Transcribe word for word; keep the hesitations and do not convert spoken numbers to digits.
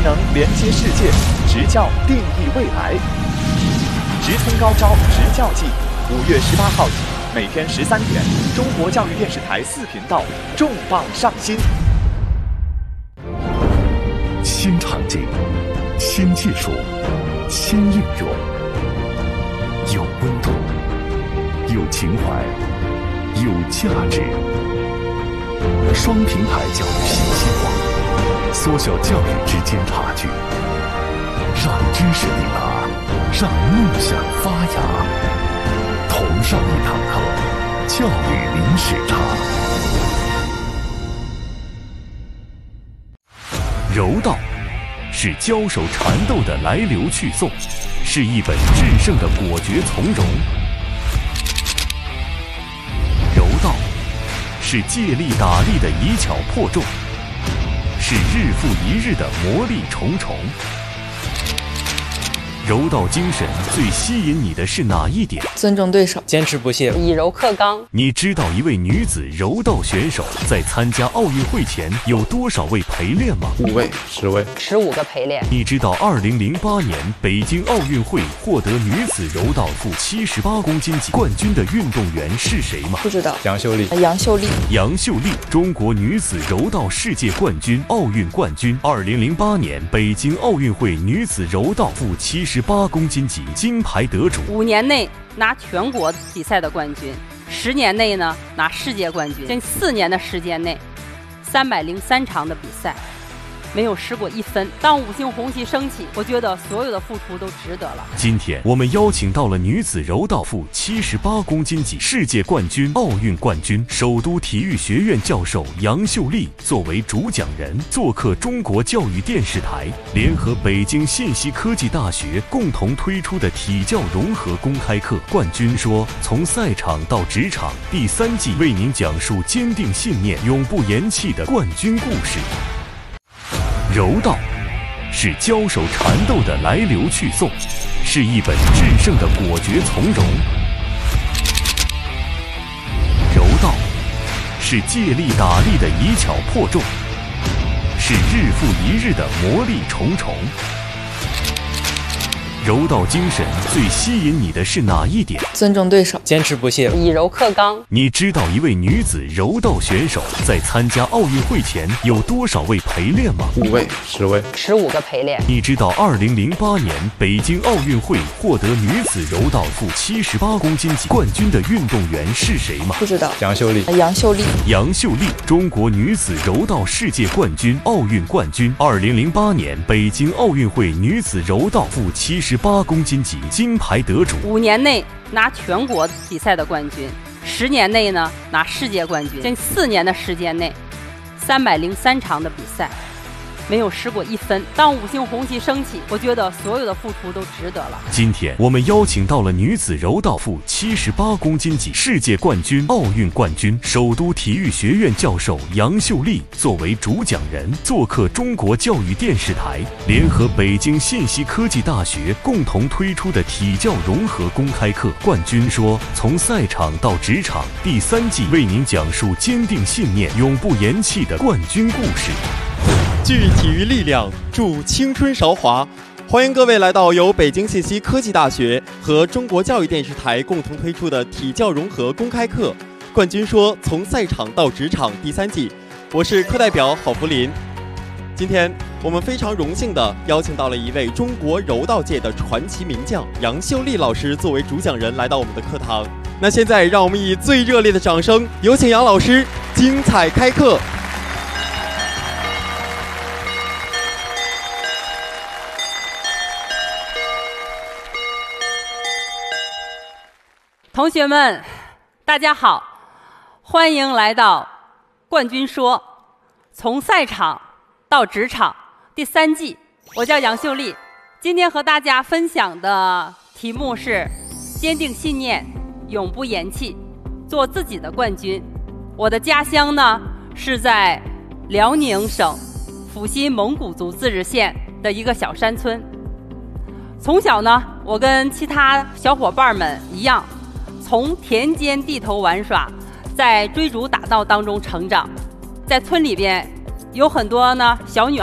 能连接世界，职教定义未来。职村高招职教季，五月十八号起，每天十三点，中国教育电视台四频道重磅上新。 新场景，新技术，新应用，有温度，有情怀，有价值。双平台教育新希望，缩小教育之间差距，让知识力达，让梦想发芽。同上一堂课，教育零时差。柔道是交手缠斗的来流去送，是一本制胜的果决从容。柔道是借力打力的以巧破重，是日复一日的磨砺重重。柔道精神最吸引你的是哪一点？ 尊重对手， 坚持不懈， 以柔克刚。 你知道一位女子柔道选手在参加奥运会前有多少位陪练吗？ 五位、十位、 十五个陪练。 你知道二零零八年北京奥运会获得女子柔道负七十八公斤级冠军的运动员是谁吗？ 不知道。 杨秀丽。 杨秀丽。 杨秀丽，中国女子柔道世界冠军、奥运冠军。二零零八年北京奥运会女子柔道负七十八公斤级金牌得主。 五年内拿全国比赛的冠军，十年内呢拿世界冠军。这四年的时间内，三百零三场的比赛，没有失过一分。当五星红旗升起，我觉得所有的付出都值得了。 今天我们邀请到了女子柔道负七十八公斤级世界冠军、奥运冠军、首都体育学院教授杨秀丽作为主讲人，做客中国教育电视台，联合北京信息科技大学共同推出的体教融合公开课《冠军说：从赛场到职场》第三季，为您讲述坚定信念、永不言弃的冠军故事。柔道是交手缠斗的来流去送，是一本制胜的果决从容。柔道是借力打力的以巧破重，是日复一日的磨砺重重。柔道精神最吸引你的是哪一点？ 尊重对手， 坚持不懈， 以柔克刚。 你知道一位女子柔道选手在参加奥运会前有多少位陪练吗？ 五位、十位、 十五个陪练。 你知道二零零八年北京奥运会获得女子柔道负七十八公斤级冠军的运动员是谁吗？ 不知道。 杨秀丽。 杨秀丽。 杨秀丽，中国女子柔道世界冠军、奥运冠军。二零零八年北京奥运会女子柔道负七十八公斤级金牌得主。 五年内拿全国比赛的冠军，十年内呢拿世界冠军。这四年的时间内，三百零三场的比赛，没有失过一分。当五星红旗升起，我觉得所有的付出都值得了。 今天我们邀请到了女子柔道负七十八公斤级世界冠军、奥运冠军、首都体育学院教授杨秀丽作为主讲人，做客中国教育电视台，联合北京信息科技大学共同推出的体教融合公开课《冠军说：从赛场到职场》第三季，为您讲述坚定信念、永不言弃的冠军故事。 聚体育力量，助青春韶华。欢迎各位来到由北京信息科技大学和中国教育电视台共同推出的体教融合公开课《冠军说：从赛场到职场》第三季。我是课代表郝福林。今天我们非常荣幸地邀请到了一位中国柔道界的传奇名将杨秀丽老师作为主讲人来到我们的课堂。那现在让我们以最热烈的掌声，有请杨老师精彩开课。 同学们，大家好，欢迎来到《冠军说：从赛场到职场》第三季。我叫杨秀丽，今天和大家分享的题目是坚定信念，永不言弃，做自己的冠军。我的家乡呢是在辽宁省阜新蒙古族自治县的一个小山村。从小呢，我跟其他小伙伴们一样，从田间地头玩耍，在追逐打闹当中成长。在村里边有很多呢小女